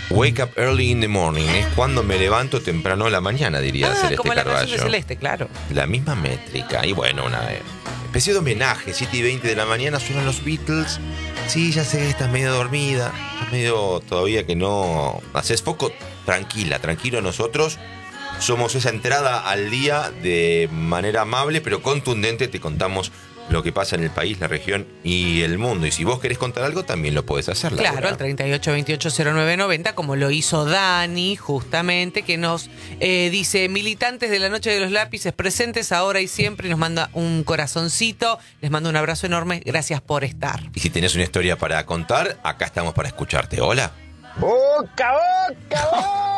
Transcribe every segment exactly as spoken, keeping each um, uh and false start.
Wake up early in the morning es cuando me levanto temprano a la mañana, diría ah, Celeste como la Carballo. canción de Celeste, claro. La misma métrica. Y bueno, una especie de homenaje. siete y veinte de la mañana suenan los Beatles. Sí, ya sé, estás medio dormida. Estás medio todavía que no haces foco. Tranquila, tranquilo. Nosotros somos esa entrada al día de manera amable pero contundente. Te contamos lo que pasa en el país, la región y el mundo. Y si vos querés contar algo, también lo podés hacer. Claro, Laura. al treinta y ocho veintiocho cero nueve noventa, como lo hizo Dani, justamente, que nos eh, dice: militantes de la Noche de los Lápices presentes ahora y siempre, y nos manda un corazoncito. Les mando un abrazo enorme, gracias por estar. Y si tenés una historia para contar, acá estamos para escucharte. Hola. ¡Boca, boca,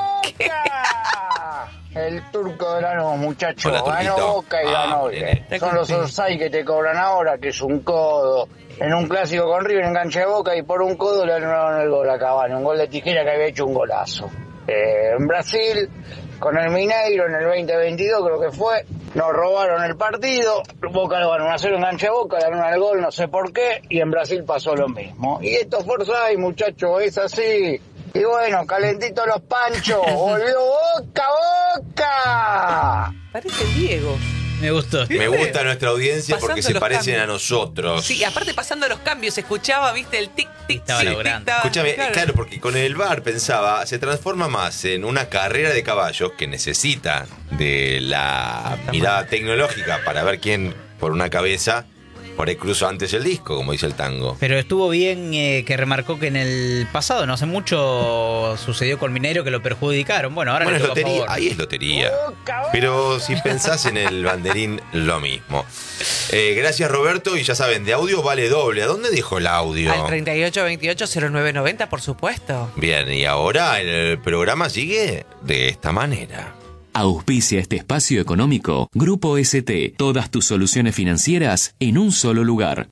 boca! El Turco de Lanús, muchachos. Hola, ganó Turquito. Boca y Ah, ganó bien. bien. Son los offside que te cobran ahora, que es un codo. En un clásico con River en cancha de Boca y por un codo le anularon el gol a Cavani. Un gol de tijera que había hecho un golazo. Eh, en Brasil, con el Mineiro en el veinte veintidós creo que fue, nos robaron el partido. Boca lo ganó uno a cero en cancha de Boca, le anulan el gol, no sé por qué. Y en Brasil pasó lo mismo. Y esto es offside, muchachos, es así. Y bueno, calentito los panchos, volvió Boca, Boca. Parece Diego. Me gustó. Me gusta nuestra audiencia Pasando porque se los parecen cambios. a nosotros. Sí, aparte pasando los cambios, se escuchaba, viste, el tic, tic, Estaba tic, laburando. tic, estaba- Escúchame, claro. porque con el V A R pensaba, se transforma más en una carrera de caballos que necesita de la mirada tecnológica para ver quién por una cabeza, por ahí cruzo antes el disco, como dice el tango. Pero estuvo bien eh, que remarcó que en el pasado, no hace mucho, sucedió con Mineiro que lo perjudicaron. Bueno, ahora Bueno, le es toca a lotería, favor. ahí es lotería. Boca, Boca. Pero si pensás en el banderín, lo mismo. Eh, gracias, Roberto, y ya saben, de audio vale doble. ¿A dónde dejó el audio? Al treinta y ocho veintiocho cero nueve noventa, por supuesto. Bien, y ahora el programa sigue de esta manera. Auspicia este espacio económico Grupo S T. Todas tus soluciones financieras en un solo lugar.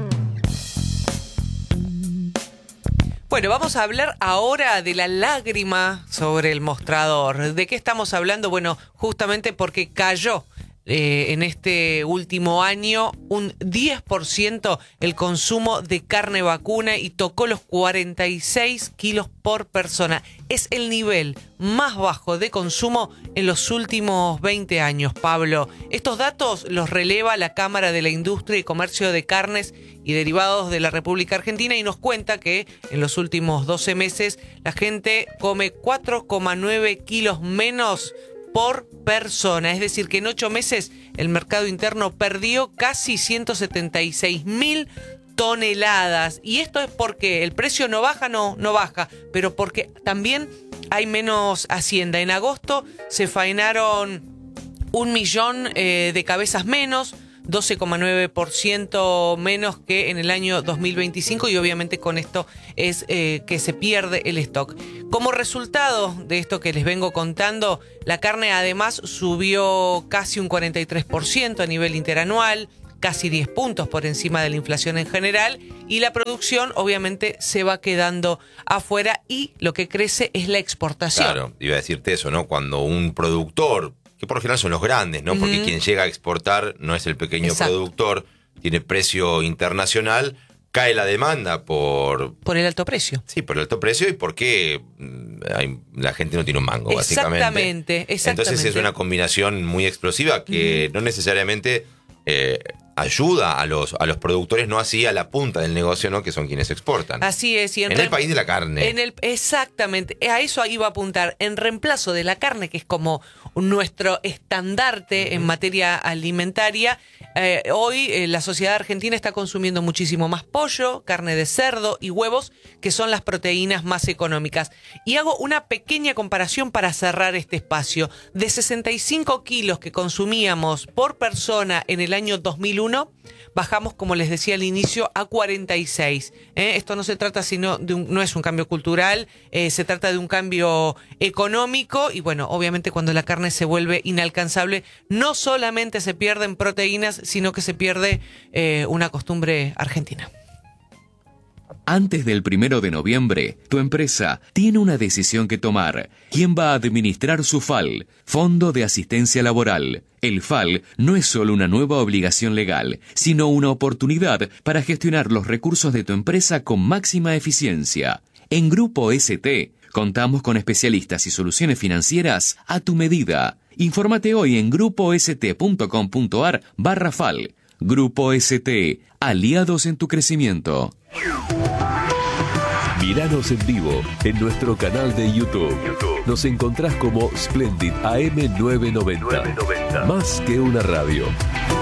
Bueno, vamos a hablar ahora de la lágrima sobre el mostrador. ¿De qué estamos hablando? Bueno, justamente porque cayó eh, en este último año un diez por ciento el consumo de carne vacuna y tocó los cuarenta y seis kilos por persona. Es el nivel más bajo de consumo en los últimos veinte años, Pablo. Estos datos los releva la Cámara de la Industria y Comercio de Carnes y Derivados de la República Argentina y nos cuenta que en los últimos doce meses la gente come cuatro coma nueve kilos menos por persona. Es decir, que en ocho meses el mercado interno perdió casi ciento setenta y seis mil toneladas. Y esto es porque el precio no baja, no, no baja, pero porque también hay menos hacienda. En agosto se faenaron un millón eh, de cabezas menos, doce coma nueve por ciento menos que en el año dos mil veinticinco y obviamente con esto es eh, que se pierde el stock. Como resultado de esto que les vengo contando, la carne además subió casi un cuarenta y tres por ciento a nivel interanual, casi diez puntos por encima de la inflación en general y la producción obviamente se va quedando afuera y lo que crece es la exportación. Claro, iba a decirte eso, ¿no? Cuando un productor, que por lo general son los grandes, ¿no? Porque Ujú. quien llega a exportar no es el pequeño Exacto. productor, tiene precio internacional, cae la demanda por... Por el alto precio. Sí, por el alto precio y porque mm, hay- la gente no tiene un mango, básicamente. Exactamente, exactamente. Entonces es una combinación muy explosiva que no necesariamente eh, ayuda a los, a los productores, no así a la punta del negocio, ¿no? Que son quienes exportan. Así es. Y en re- el país de la carne. En el, exactamente, a eso iba a apuntar. En reemplazo de la carne, que es como nuestro estandarte en materia alimentaria, eh, hoy eh, la sociedad argentina está consumiendo muchísimo más pollo, carne de cerdo y huevos, que son las proteínas más económicas. Y hago una pequeña comparación para cerrar este espacio. De sesenta y cinco kilos que consumíamos por persona en el año dos mil uno, bajamos, como les decía al inicio, a cuarenta y seis. ¿eh? Esto no se trata sino de un, no es un cambio cultural, eh, se trata de un cambio económico y bueno, obviamente cuando la carne se vuelve inalcanzable, no solamente se pierden proteínas, sino que se pierde eh, una costumbre argentina. Antes del primero de noviembre, tu empresa tiene una decisión que tomar. ¿Quién va a administrar su F A L? Fondo de Asistencia Laboral. El F A L no es solo una nueva obligación legal, sino una oportunidad para gestionar los recursos de tu empresa con máxima eficiencia. En Grupo S T Contamos con especialistas y soluciones financieras a tu medida. Infórmate hoy en grupost.com.ar barra FAL. Grupo S T, aliados en tu crecimiento. Míranos en vivo en nuestro canal de YouTube. Nos encontrás como Splendid A M novecientos noventa. Más que una radio.